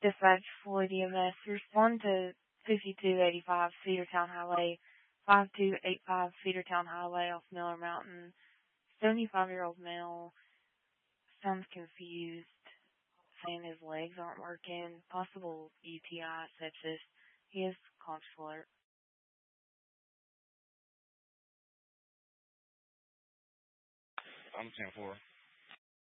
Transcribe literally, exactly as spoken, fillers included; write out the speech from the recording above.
Dispatch Floyd E M S. Respond to fifty-two eighty-five Cedartown Highway, five two eight five Cedartown Highway off Miller Mountain. seventy-five-year-old male sounds confused, saying his legs aren't working. Possible U T I, sepsis. He is conscious alert. I'm ten four.